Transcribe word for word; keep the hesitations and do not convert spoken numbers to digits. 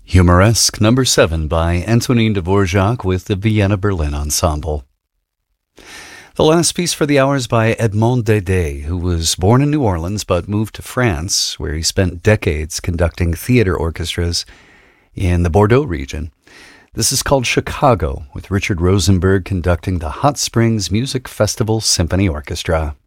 Humoresque number seven by Antonin Dvorak with the Vienna Berlin Ensemble. The last piece for the hour is by Edmond Dede, who was born in New Orleans but moved to France, where he spent decades conducting theater orchestras in the Bordeaux region. This is called Chicago, with Richard Rosenberg conducting the Hot Springs Music Festival Symphony Orchestra.